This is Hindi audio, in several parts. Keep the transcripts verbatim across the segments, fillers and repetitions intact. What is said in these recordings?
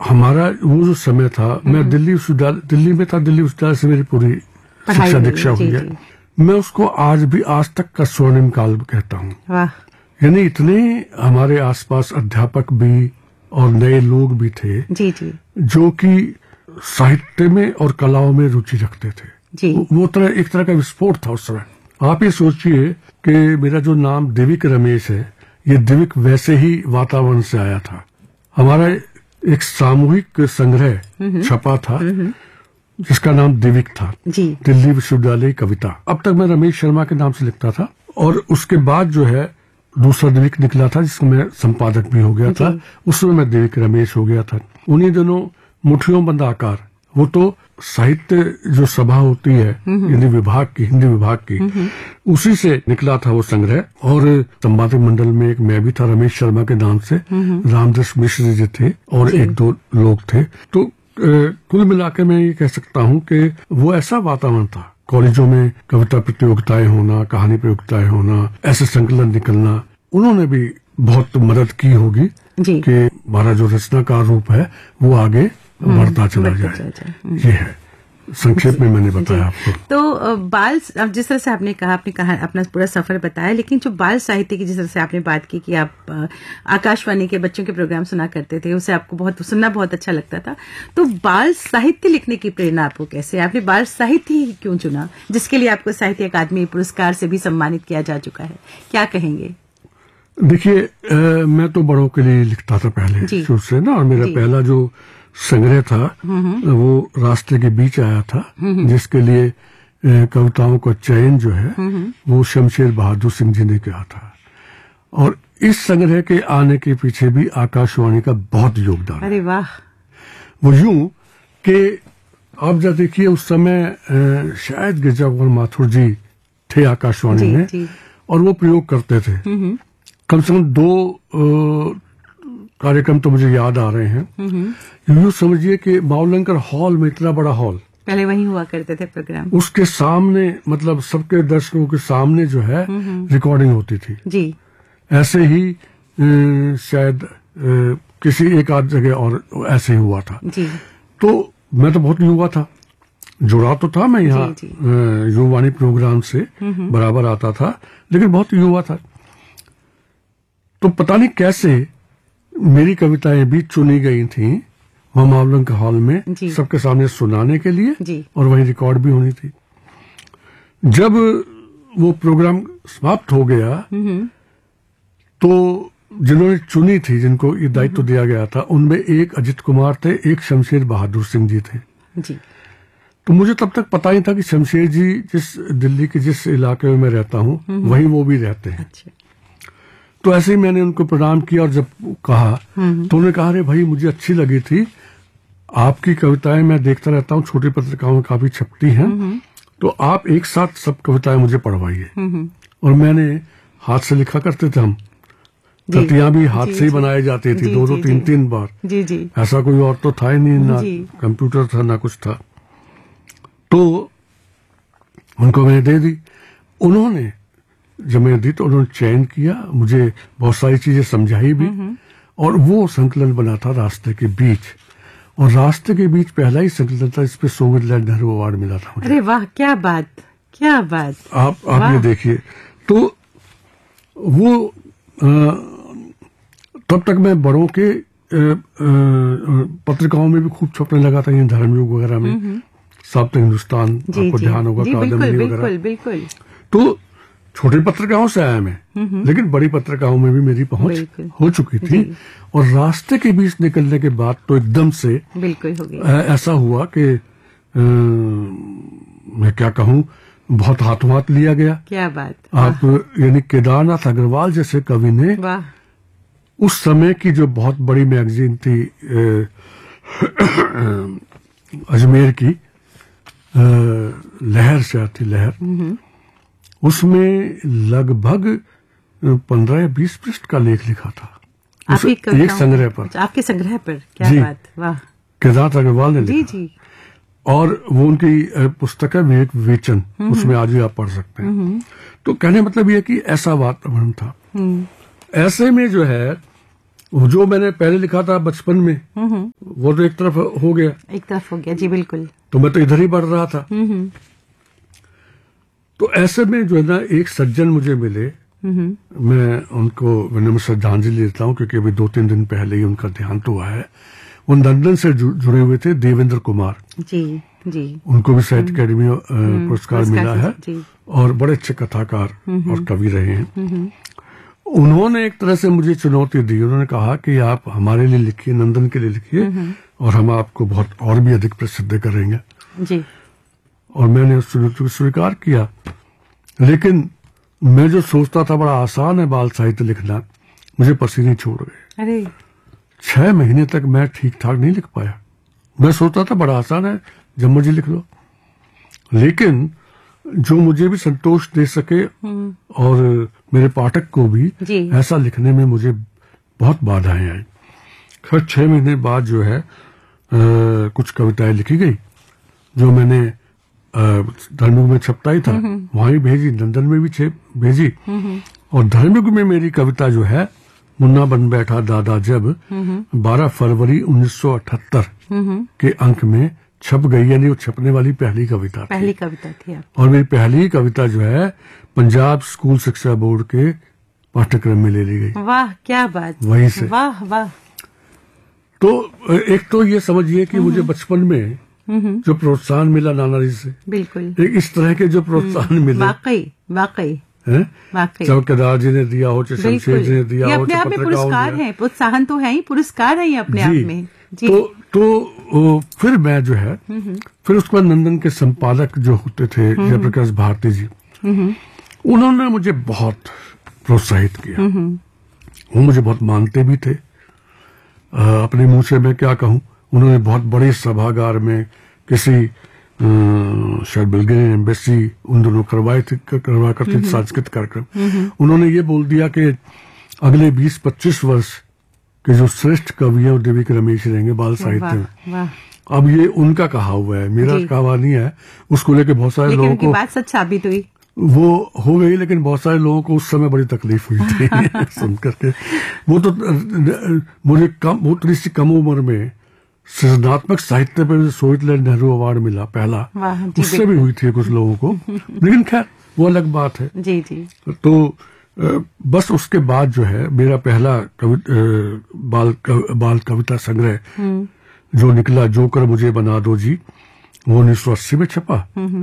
हमारा वो जो समय था, मैं दिल्ली विश्वविद्यालय दिल्ली में था, दिल्ली विश्वविद्यालय से मेरी पूरी शिक्षा दीक्षा हुई है। मैं उसको आज भी आज तक का स्वर्णिम काल कहता हूँ। यानी इतने हमारे आसपास अध्यापक भी और नए लोग भी थे जी जी जो कि साहित्य में और कलाओं में रुचि रखते थे जी। वो तरह एक तरह का विस्फोट था उस समय। आप ये सोचिए कि मेरा जो नाम दिविक रमेश है, ये दिविक वैसे ही वातावरण से आया था। हमारा एक सामूहिक संग्रह छपा था जिसका नाम दिविक था जी। दिल्ली विश्वविद्यालय कविता। अब तक मैं रमेश शर्मा के नाम से लिखता था और उसके बाद जो है दूसरा दिविक निकला था जिसमें मैं संपादक भी हो गया था। उसमें मैं दिविक रमेश हो गया था। उन्हीं दिनों मुठियों बंद आकार, वो तो साहित्य जो सभा होती है हिंदी विभाग की हिंदी विभाग की, उसी से निकला था वो संग्रह। और संपादक मंडल में एक मैं भी था रमेश शर्मा के नाम से, रामदास मिश्र जी थे और एक दो लोग थे। तो कुल मिलाकर मैं ये कह सकता हूँ कि वो ऐसा वातावरण था। कॉलेजों में कविता प्रतियोगिताएं होना, कहानी प्रतियोगिताएं होना, ऐसे संकलन निकलना, उन्होंने भी बहुत मदद की होगी कि हमारा जो रचनाकार रूप है वो आगे बढ़ता चला जाए। ये है संक्षेप में मैंने बताया आपको। तो बाल, अब जिस तरह से आपने कहा, आपने कहा अपना पूरा सफर बताया, लेकिन जो बाल साहित्य की जिस तरह से आपने बात की कि आप आकाशवाणी के बच्चों के प्रोग्राम सुना करते थे, उसे आपको बहुत सुनना बहुत अच्छा लगता था, तो बाल साहित्य लिखने की प्रेरणा आपको कैसे? आपने बाल साहित्य ही क्यों चुना, जिसके लिए आपको साहित्य अकादमी पुरस्कार से भी सम्मानित किया जा चुका है? क्या कहेंगे? देखिए, मैं तो बड़ों के लिए लिखता था पहले शुरू से ना, और मेरा पहला जो संग्रह था वो रास्ते के बीच आया था, जिसके लिए कविताओं का चयन जो है वो शमशेर बहादुर सिंह जी ने किया था। और इस संग्रह के आने के पीछे भी आकाशवाणी का बहुत योगदान। अरे वाह। वो यूं कि आप जब देखिए उस समय शायद गिरजा कुमार माथुर जी थे आकाशवाणी में, और वो प्रयोग करते थे। कम से कम दो कार्यक्रम तो मुझे याद आ रहे हैं। यूं समझिए कि मावलंकर हॉल में, इतना बड़ा हॉल, पहले वहीं हुआ करते थे प्रोग्राम, उसके सामने, मतलब सबके दर्शकों के सामने जो है रिकॉर्डिंग होती थी जी। ऐसे ही शायद किसी एक आध जगह और ऐसे ही हुआ था जी। तो मैं तो बहुत युवा था, जुड़ा तो था मैं यहाँ युवावाणी प्रोग्राम से बराबर आता था, लेकिन बहुत युवा था। तो पता नहीं कैसे मेरी कविताएं भी चुनी गई थी वहां मावलंकर हॉल में सबके सामने सुनाने के लिए, और वहीं रिकॉर्ड भी होनी थी। जब वो प्रोग्राम समाप्त हो गया तो जिन्होंने चुनी थी, जिनको ये दायित्व तो दिया गया था, उनमें एक अजित कुमार थे, एक शमशेर बहादुर सिंह जी थे जी। तो मुझे तब तक पता ही था कि शमशेर जी जिस दिल्ली के जिस इलाके में मैं रहता हूँ वहीं वो भी रहते हैं। अच्छा। तो ऐसे ही मैंने उनको प्रणाम किया, और जब कहा तो उन्होंने कहा, अरे भाई मुझे अच्छी लगी थी आपकी कविताएं, मैं देखता रहता हूँ, छोटी पत्रिकाओं में काफी छपती हैं, तो आप एक साथ सब कविताएं मुझे पढ़वाइए। और मैंने हाथ से लिखा करते थे हम, प्रतियां भी हाथ से ही बनाई जाती थी, दो दो तीन तीन बार जी जी। ऐसा कोई और तो था ही नहीं, ना कंप्यूटर था ना कुछ था। तो उनको मैंने दे दी। उन्होंने जब मैंने दी तो उन्होंने चयन किया, मुझे बहुत सारी चीजें समझाई भी, और वो संकलन बना था रास्ते के बीच। और रास्ते के बीच पहला ही संकलन था इस पे सोवियत नेहरू अवार्ड मिला था मुझे। अरे वाह, क्या बात, क्या बात। आप आप ये देखिए, तो वो आ, तब तक मैं बड़ों के आ, आ, पत्रिकाओं में भी खूब छपने लगा था, ये धर्मयुग वगैरह में, साप्ताहिक हिंदुस्तान, आपको ध्यान होगा, कादम्बरी वगैरह। बिल्कुल। तो छोटी पत्रिकाओं से आया मैं, लेकिन बड़ी पत्रिकाओं में भी मेरी पहुंच हो चुकी थी। और रास्ते के बीच निकलने के बाद तो एकदम से बिल्कुल हो गया। ऐसा हुआ कि मैं क्या कहूँ, बहुत हाथों हाथ लिया गया। क्या बात। आप यानी केदारनाथ अग्रवाल जैसे कवि ने उस समय की जो बहुत बड़ी मैगजीन थी अजमेर की, लहर से आती लहर, उसमें लगभग पंद्रह या बीस पृष्ठ का लेख लिखा था एक संग्रह पर। आपके संग्रह पर, क्या बात, वाह। केदारनाथ अग्रवाल ने लिखा जी जी। और वो उनकी पुस्तक है विवेक विवेचन, उसमें आज भी आप पढ़ सकते हैं। तो कहने मतलब ये कि ऐसा वातावरण था। ऐसे में जो है जो मैंने पहले लिखा था बचपन में वो तो एक तरफ हो गया एक तरफ हो गया जी बिल्कुल। तो मैं तो इधर ही बढ़ रहा था। तो ऐसे में जो है ना एक सज्जन मुझे मिले, मैं उनको विनम्र श्रद्धांजलि देता हूँ क्योंकि अभी दो तीन दिन पहले ही उनका देहांत हुआ है। वो लंदन से जुड़े हुए थे, देवेंद्र कुमार जी जी। उनको भी साहित्य अकेडमी पुरस्कार मिला है और बड़े अच्छे कथाकार और कवि रहे हैं। उन्होंने एक तरह से मुझे चुनौती दी। उन्होंने कहा कि आप हमारे लिए लिखिए, नंदन के लिए लिखिए और हम आपको बहुत और भी अधिक प्रसिद्ध करेंगे जी। और मैंने उस चुनौती को स्वीकार किया। लेकिन मैं जो सोचता था बड़ा आसान है बाल साहित्य लिखना, मुझे पसीने छोड़ गए। अरे छह महीने तक मैं ठीक ठाक नहीं लिख पाया। मैं सोचता था बड़ा आसान है, जब मर्जी लिख लो। लेकिन जो मुझे भी संतोष दे सके और मेरे पाठक को भी ऐसा लिखने में मुझे बहुत बाधाएं आई। खैर छह महीने बाद जो है आ, कुछ कविताएं लिखी गई जो मैंने धर्मयुग में छपताई था, वहां भी भेजी, लंदन में भी छप भेजी। और धर्मयुग में मेरी कविता जो है मुन्ना बन बैठा दादा जब बारह फरवरी उन्नीस सौ अठहत्तर के अंक में छप गई, यानी वो छपने वाली पहली कविता पहली थी। कविता थी आप। और मेरी पहली कविता जो है पंजाब स्कूल शिक्षा बोर्ड के पाठ्यक्रम में ले ली गई। वाह क्या बात, वहीं से। वाह वाह। तो एक तो ये समझिए कि मुझे बचपन में जो प्रोत्साहन मिला नाना जी से, बिल्कुल एक इस तरह के जो प्रोत्साहन मिले, वाकई वाकई वाकई चौकीदार जी ने दिया हो, चाहे शमशेर जी ने दिया हो, अपने आप में पुरस्कार है, प्रोत्साहन तो है ही, पुरस्कार है ही अपने आप में जी। तो तो फिर मैं जो है फिर उसके बाद नंदन के संपादक जो होते थे जयप्रकाश भारती जी, उन्होंने मुझे बहुत प्रोत्साहित किया। वो मुझे बहुत मानते भी थे। अपने मुंह से मैं क्या कहूं, उन्होंने बहुत बड़े सभागार में किसी शायद बेल्जियम एम्बेसी उन दोनों करवाए थे करवा करते थे सांस्कृतिक कार्यक्रम। उन्होंने ये बोल दिया कि अगले बीस पच्चीस वर्ष के जो श्रेष्ठ कवि है वो देविक रमेश रहेंगे बाल साहित्य में। अब ये उनका कहा हुआ है, मेरा कहा नहीं है। उसको लेके बहुत सारे लोगों को बात सच साबित हुई, वो हो गई, लेकिन बहुत सारे लोगों को उस समय बड़ी तकलीफ हुई थी सुन करके। वो तो मुझे कम बहुत सी कम उम्र में सृजनात्मक साहित्य पर सोवियत नेहरू अवार्ड मिला पहला, उससे भी हुई थी कुछ लोगों को, लेकिन खैर वो अलग बात है जी जी। तो बस उसके बाद जो है मेरा पहला कवि, बाल बाल कविता संग्रह जो निकला, जो कर मुझे बना दो जी, वो उन्नीस सौ अस्सी में छपा।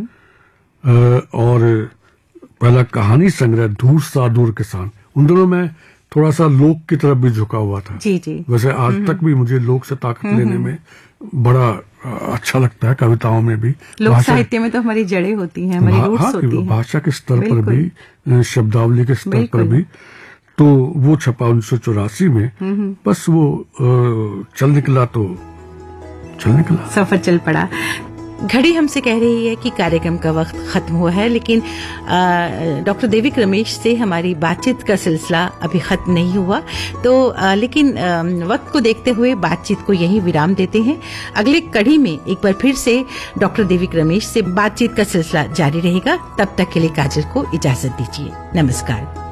और पहला कहानी संग्रह दूर सा दूर किसान, उन दोनों में थोड़ा सा लोक की तरफ भी झुका हुआ था जी जी। वैसे आज तक भी मुझे लोक से ताकत लेने में बड़ा अच्छा लगता है, कविताओं में भी। लोक साहित्य में तो हमारी जड़ें होती हैं, हमारी रूट्स होती हैं, भाषा के स्तर पर भी, शब्दावली के स्तर पर भी। तो वो छपा उन्नीस सौ चौरासी में। बस वो चल निकला तो चल निकला, सफर चल पड़ा। घड़ी हमसे कह रही है कि कार्यक्रम का वक्त खत्म हुआ है, लेकिन डॉक्टर देविक रमेश से हमारी बातचीत का सिलसिला अभी खत्म नहीं हुआ। तो आ, लेकिन आ, वक्त को देखते हुए बातचीत को यहीं विराम देते हैं। अगले कड़ी में एक बार फिर से डॉक्टर देविक रमेश से बातचीत का सिलसिला जारी रहेगा। तब तक के लिए काजल को इजाजत दीजिए। नमस्कार।